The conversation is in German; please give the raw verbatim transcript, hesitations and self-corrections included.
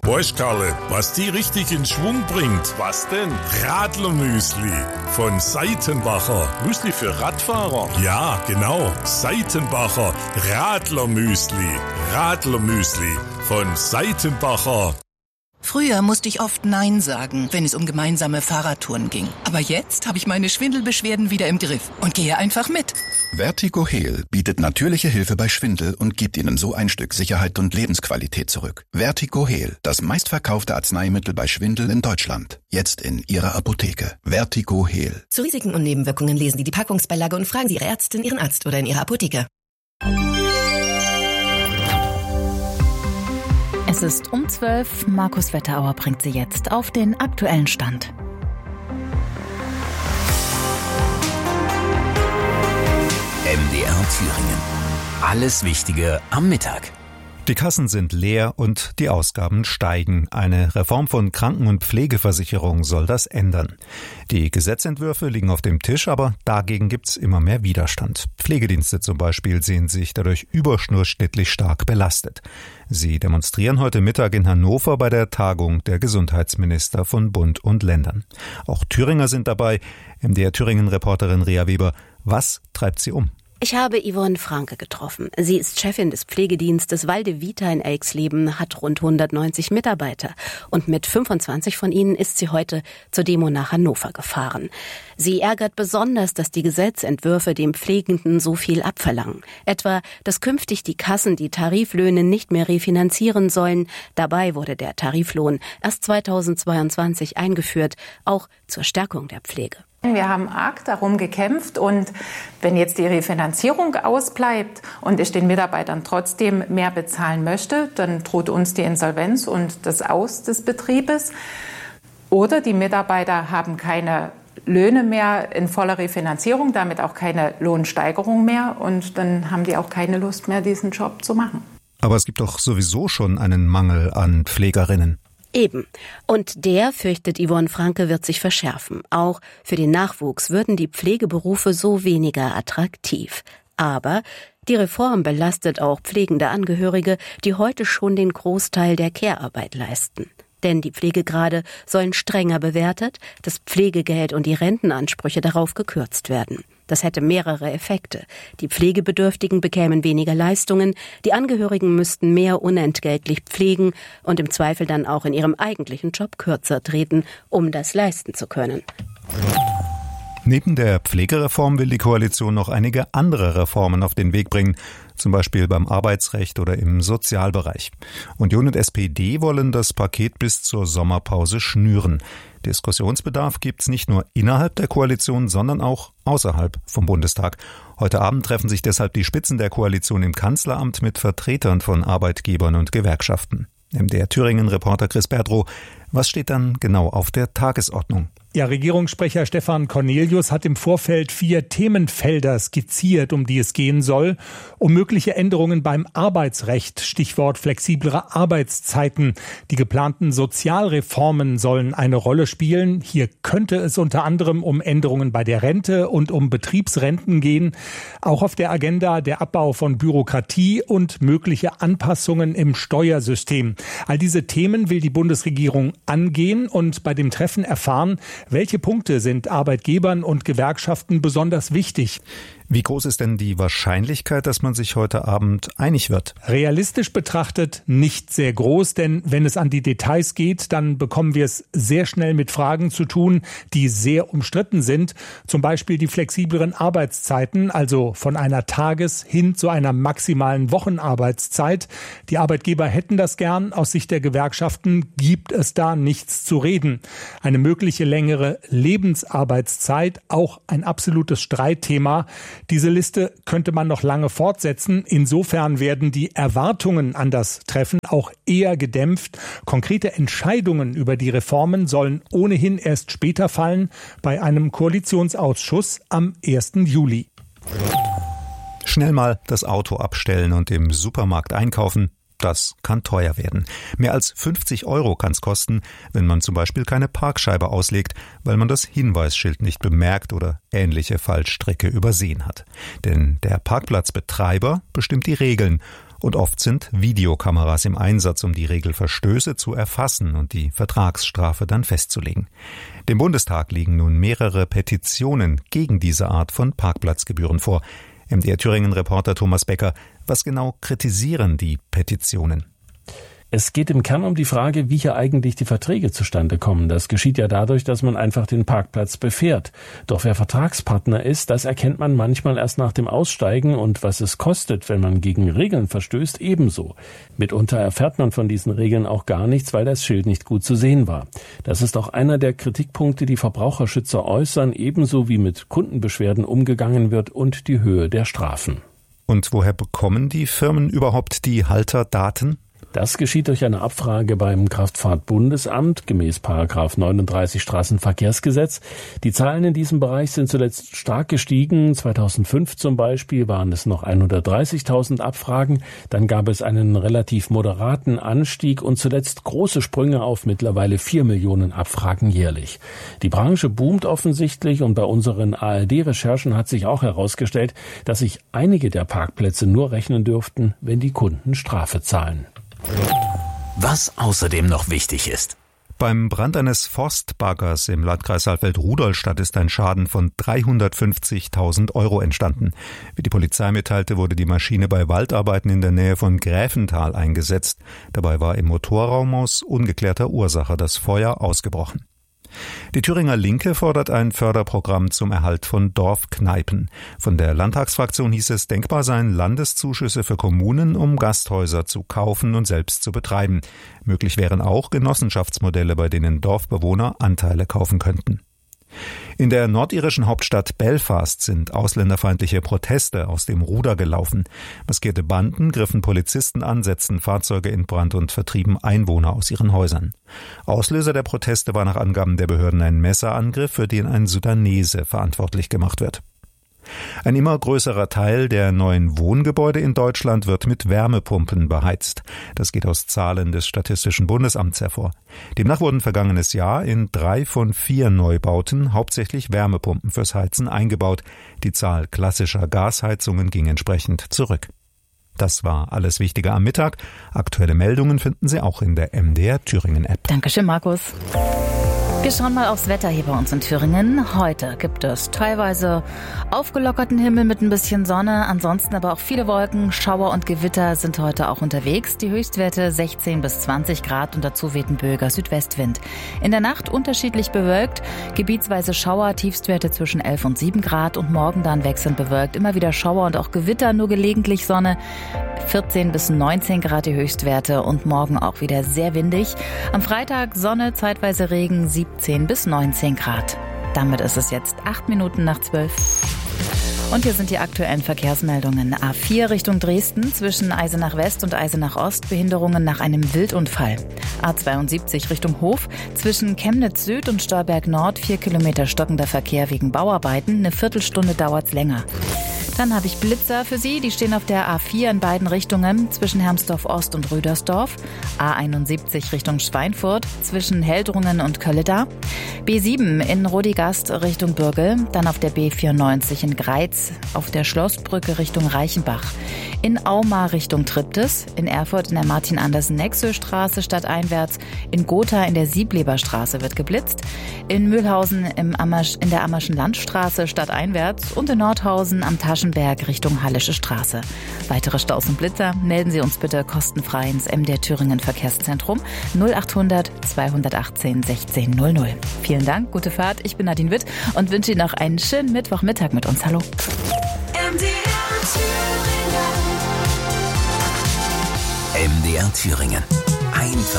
Weißt, Karle, was die richtig in Schwung bringt? Was denn? Radlermüsli von Seitenbacher. Müsli für Radfahrer? Ja, genau. Seitenbacher Radlermüsli. Radlermüsli von Seitenbacher. Früher musste ich oft Nein sagen, wenn es um gemeinsame Fahrradtouren ging. Aber jetzt habe ich meine Schwindelbeschwerden wieder im Griff und gehe einfach mit. Vertigo Heal bietet natürliche Hilfe bei Schwindel und gibt Ihnen so ein Stück Sicherheit und Lebensqualität zurück. Vertigo Heal, das meistverkaufte Arzneimittel bei Schwindel in Deutschland. Jetzt in Ihrer Apotheke. Vertigo Heal. Zu Risiken und Nebenwirkungen lesen Sie die Packungsbeilage und fragen Sie Ihre Ärztin, Ihren Arzt oder in Ihrer Apotheke. Es ist um zwölf. Markus Wetterauer bringt Sie jetzt auf den aktuellen Stand. M D R Thüringen. Alles Wichtige am Mittag. Die Kassen sind leer und die Ausgaben steigen. Eine Reform von Kranken- und Pflegeversicherung soll das ändern. Die Gesetzentwürfe liegen auf dem Tisch, aber dagegen gibt's immer mehr Widerstand. Pflegedienste zum Beispiel sehen sich dadurch überdurchschnittlich stark belastet. Sie demonstrieren heute Mittag in Hannover bei der Tagung der Gesundheitsminister von Bund und Ländern. Auch Thüringer sind dabei. M D R Thüringen-Reporterin Rea Weber, was treibt sie um? Ich habe Yvonne Franke getroffen. Sie ist Chefin des Pflegedienstes Walde Vita in Elxleben, hat rund hundertneunzig Mitarbeiter. Und mit fünfundzwanzig von ihnen ist sie heute zur Demo nach Hannover gefahren. Sie ärgert besonders, dass die Gesetzentwürfe dem Pflegenden so viel abverlangen. Etwa, dass künftig die Kassen die Tariflöhne nicht mehr refinanzieren sollen. Dabei wurde der Tariflohn erst zweitausendzweiundzwanzig eingeführt, auch zur Stärkung der Pflege. Wir haben arg darum gekämpft und wenn jetzt die Refinanzierung ausbleibt und ich den Mitarbeitern trotzdem mehr bezahlen möchte, dann droht uns die Insolvenz und das Aus des Betriebes. Oder die Mitarbeiter haben keine Löhne mehr in voller Refinanzierung, damit auch keine Lohnsteigerung mehr und dann haben die auch keine Lust mehr, diesen Job zu machen. Aber es gibt doch sowieso schon einen Mangel an Pflegerinnen. Eben. Und der, fürchtet Yvonne Franke, wird sich verschärfen. Auch für den Nachwuchs würden die Pflegeberufe so weniger attraktiv. Aber die Reform belastet auch pflegende Angehörige, die heute schon den Großteil der Care-Arbeit leisten. Denn die Pflegegrade sollen strenger bewertet, das Pflegegeld und die Rentenansprüche darauf gekürzt werden. Das hätte mehrere Effekte. Die Pflegebedürftigen bekämen weniger Leistungen, die Angehörigen müssten mehr unentgeltlich pflegen und im Zweifel dann auch in ihrem eigentlichen Job kürzer treten, um das leisten zu können. Neben der Pflegereform will die Koalition noch einige andere Reformen auf den Weg bringen, zum Beispiel beim Arbeitsrecht oder im Sozialbereich. Union und S P D wollen das Paket bis zur Sommerpause schnüren. Diskussionsbedarf gibt's nicht nur innerhalb der Koalition, sondern auch außerhalb vom Bundestag. Heute Abend treffen sich deshalb die Spitzen der Koalition im Kanzleramt mit Vertretern von Arbeitgebern und Gewerkschaften. M D R Thüringen-Reporter Chris Berdrow, was steht dann genau auf der Tagesordnung? Ja, Regierungssprecher Stefan Cornelius hat im Vorfeld vier Themenfelder skizziert, um die es gehen soll. Um mögliche Änderungen beim Arbeitsrecht, Stichwort flexiblere Arbeitszeiten. Die geplanten Sozialreformen sollen eine Rolle spielen. Hier könnte es unter anderem um Änderungen bei der Rente und um Betriebsrenten gehen. Auch auf der Agenda der Abbau von Bürokratie und mögliche Anpassungen im Steuersystem. All diese Themen will die Bundesregierung angehen und bei dem Treffen erfahren, welche Punkte sind Arbeitgebern und Gewerkschaften besonders wichtig? Wie groß ist denn die Wahrscheinlichkeit, dass man sich heute Abend einig wird? Realistisch betrachtet nicht sehr groß, denn wenn es an die Details geht, dann bekommen wir es sehr schnell mit Fragen zu tun, die sehr umstritten sind. Zum Beispiel die flexibleren Arbeitszeiten, also von einer Tages- hin zu einer maximalen Wochenarbeitszeit. Die Arbeitgeber hätten das gern. Aus Sicht der Gewerkschaften gibt es da nichts zu reden. Eine mögliche längere Lebensarbeitszeit, auch ein absolutes Streitthema. Diese Liste könnte man noch lange fortsetzen. Insofern werden die Erwartungen an das Treffen auch eher gedämpft. Konkrete Entscheidungen über die Reformen sollen ohnehin erst später fallen, bei einem Koalitionsausschuss am ersten Juli. Schnell mal das Auto abstellen und im Supermarkt einkaufen. Das kann teuer werden. Mehr als fünfzig Euro kann es kosten, wenn man zum Beispiel keine Parkscheibe auslegt, weil man das Hinweisschild nicht bemerkt oder ähnliche Fallstricke übersehen hat. Denn der Parkplatzbetreiber bestimmt die Regeln Und oft sind Videokameras im Einsatz, um die Regelverstöße zu erfassen und die Vertragsstrafe dann festzulegen. Dem Bundestag liegen nun mehrere Petitionen gegen diese Art von Parkplatzgebühren vor. M D R Thüringen-Reporter Thomas Becker, was genau kritisieren die Petitionen? Es geht im Kern um die Frage, wie hier eigentlich die Verträge zustande kommen. Das geschieht ja dadurch, dass man einfach den Parkplatz befährt. Doch wer Vertragspartner ist, das erkennt man manchmal erst nach dem Aussteigen, und was es kostet, wenn man gegen Regeln verstößt, ebenso. Mitunter erfährt man von diesen Regeln auch gar nichts, weil das Schild nicht gut zu sehen war. Das ist auch einer der Kritikpunkte, die Verbraucherschützer äußern, ebenso wie mit Kundenbeschwerden umgegangen wird und die Höhe der Strafen. Und woher bekommen die Firmen überhaupt die Halterdaten? Das geschieht durch eine Abfrage beim Kraftfahrtbundesamt gemäß Paragraph neununddreißig Straßenverkehrsgesetz. Die Zahlen in diesem Bereich sind zuletzt stark gestiegen. zweitausendfünf zum Beispiel waren es noch hundertdreißigtausend Abfragen. Dann gab es einen relativ moderaten Anstieg und zuletzt große Sprünge auf mittlerweile vier Millionen Abfragen jährlich. Die Branche boomt offensichtlich, und bei unseren A R D-Recherchen hat sich auch herausgestellt, dass sich einige der Parkplätze nur rechnen dürften, wenn die Kunden Strafe zahlen. Was außerdem noch wichtig ist. Beim Brand eines Forstbaggers im Landkreis Saalfeld-Rudolstadt ist ein Schaden von dreihundertfünfzigtausend Euro entstanden. Wie die Polizei mitteilte, wurde die Maschine bei Waldarbeiten in der Nähe von Gräfenthal eingesetzt. Dabei war im Motorraum aus ungeklärter Ursache das Feuer ausgebrochen. Die Thüringer Linke fordert ein Förderprogramm zum Erhalt von Dorfkneipen. Von der Landtagsfraktion hieß es, denkbar seien Landeszuschüsse für Kommunen, um Gasthäuser zu kaufen und selbst zu betreiben. Möglich wären auch Genossenschaftsmodelle, bei denen Dorfbewohner Anteile kaufen könnten. In der nordirischen Hauptstadt Belfast sind ausländerfeindliche Proteste aus dem Ruder gelaufen. Maskierte Banden griffen Polizisten an, setzten Fahrzeuge in Brand und vertrieben Einwohner aus ihren Häusern. Auslöser der Proteste war nach Angaben der Behörden ein Messerangriff, für den ein Sudanese verantwortlich gemacht wird. Ein immer größerer Teil der neuen Wohngebäude in Deutschland wird mit Wärmepumpen beheizt. Das geht aus Zahlen des Statistischen Bundesamts hervor. Demnach wurden vergangenes Jahr in drei von vier Neubauten hauptsächlich Wärmepumpen fürs Heizen eingebaut. Die Zahl klassischer Gasheizungen ging entsprechend zurück. Das war alles Wichtige am Mittag. Aktuelle Meldungen finden Sie auch in der M D R Thüringen App. Dankeschön, Markus. Wir schauen mal aufs Wetter hier bei uns in Thüringen. Heute gibt es teilweise aufgelockerten Himmel mit ein bisschen Sonne, ansonsten aber auch viele Wolken. Schauer und Gewitter sind heute auch unterwegs. Die Höchstwerte sechzehn bis zwanzig Grad und dazu weht ein böiger Südwestwind. In der Nacht unterschiedlich bewölkt, gebietsweise Schauer, Tiefstwerte zwischen elf und sieben Grad und morgen dann wechselnd bewölkt. Immer wieder Schauer und auch Gewitter, nur gelegentlich Sonne. vierzehn bis neunzehn Grad die Höchstwerte und morgen auch wieder sehr windig. Am Freitag Sonne, zeitweise Regen, siebzehn bis neunzehn Grad. Damit ist es jetzt acht Minuten nach zwölf. Und hier sind die aktuellen Verkehrsmeldungen. A vier Richtung Dresden zwischen Eisenach West und Eisenach Ost Behinderungen nach einem Wildunfall. A zweiundsiebzig Richtung Hof zwischen Chemnitz Süd und Stolberg Nord vier Kilometer stockender Verkehr wegen Bauarbeiten. Eine Viertelstunde dauert's länger. Dann habe ich Blitzer für Sie, die stehen auf der A vier in beiden Richtungen zwischen Hermsdorf Ost und Rüdersdorf, A einundsiebzig Richtung Schweinfurt zwischen Heldrungen und Kölleda, B sieben in Rodigast Richtung Bürgel, dann auf der B vierundneunzig in Greiz, auf der Schlossbrücke Richtung Reichenbach, in Auma Richtung Triptis, in Erfurt in der Martin-Andersen-Nexö-Straße stadteinwärts, in Gotha in der Siebleberstraße wird geblitzt, in Mühlhausen im Ammersch, in der Ammerschen Landstraße stadteinwärts und in Nordhausen am Taschenberg Richtung Hallische Straße. Weitere Staus und Blitzer melden Sie uns bitte kostenfrei ins M D R Thüringen Verkehrszentrum null achthundert zweihundertachtzehn sechzehn null null. Vielen Dank, gute Fahrt. Ich bin Nadine Witt und wünsche Ihnen noch einen schönen Mittwochmittag mit uns. Hallo. M D R Thüringen. M D R Thüringen. Ein